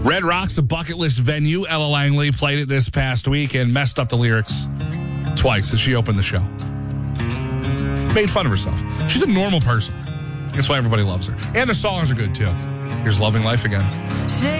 Red Rock's a bucket list venue. Ella Langley played it this past week and messed up the lyrics twice as she opened the show. Made fun of herself. She's a normal person. That's why everybody loves her. And the songs are good, too. Here's Loving Life Again.